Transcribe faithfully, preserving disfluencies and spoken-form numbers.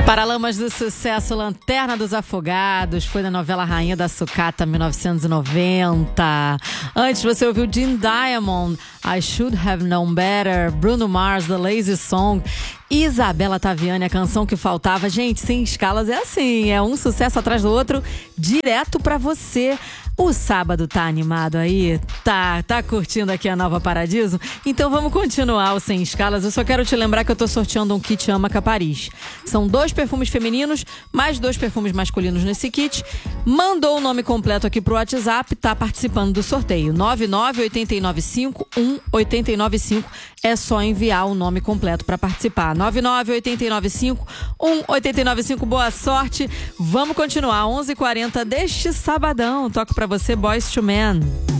Paralamas do Sucesso, Lanterna dos Afogados, foi da novela Rainha da Sucata, mil novecentos e noventa. Antes você ouviu Jim Diamond, I Should Have Known Better, Bruno Mars, The Lazy Song, Isabela Taviani, a canção que faltava. Gente, Sem Escalas é assim, é um sucesso atrás do outro, direto pra você. O sábado tá animado aí? Tá, tá curtindo aqui a Nova Paradiso? Então vamos continuar o Sem Escalas. Eu só quero te lembrar que eu tô sorteando um kit Amaca Paris. São dois perfumes femininos, mais dois perfumes masculinos nesse kit. Mandou o nome completo aqui pro WhatsApp, tá participando do sorteio. nove nove oito nove cinco um oito nove cinco. É só enviar o nome completo pra participar. nove nove oito nove cinco um oito nove cinco. Boa sorte. Vamos continuar. onze e quarenta deste sabadão. Toco pra você, Boyz two Men.